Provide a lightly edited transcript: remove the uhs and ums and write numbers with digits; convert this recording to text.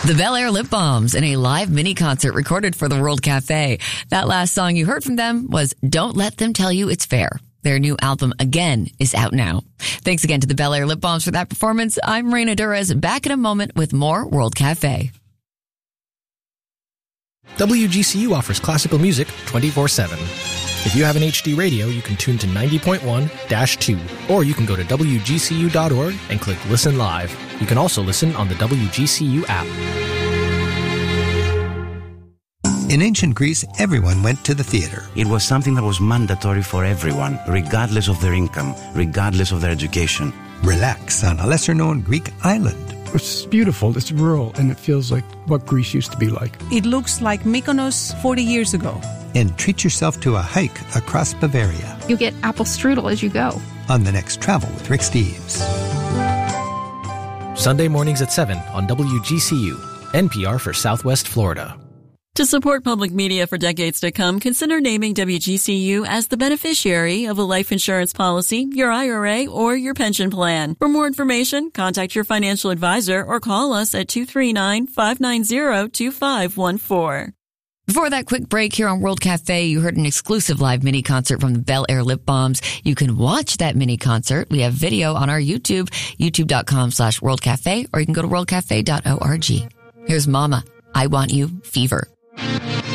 The Bel Air Lip Balms in a live mini concert recorded for the World Cafe. That last song you heard from them was Don't Let Them Tell You It's Fair. Their new album, Again, is out now. Thanks again to the Bel Air Lip Balms for that performance. I'm Reina Durez, back in a moment with more World Cafe. WGCU offers classical music 24/7. If you have an HD radio, you can tune to 90.1-2, or you can go to WGCU.org and click Listen Live. You can also listen on the WGCU app. In ancient Greece, everyone went to the theater. It was something that was mandatory for everyone, regardless of their income, regardless of their education. Relax on a lesser-known Greek island. It's beautiful, it's rural, and it feels like what Greece used to be like. It looks like Mykonos 40 years ago. And treat yourself to a hike across Bavaria. You get apple strudel as you go. On the next Travel with Rick Steves. Sunday mornings at 7 on WGCU, NPR for Southwest Florida. To support public media for decades to come, consider naming WGCU as the beneficiary of a life insurance policy, your IRA, or your pension plan. For more information, contact your financial advisor or call us at 239-590-2514. Before that quick break here on World Cafe, you heard an exclusive live mini concert from the Bel Air Lip Balms. You can watch that mini concert. We have video on our YouTube, youtube.com/World Cafe, or you can go to worldcafe.org. Here's Mama, I Want You, Fever.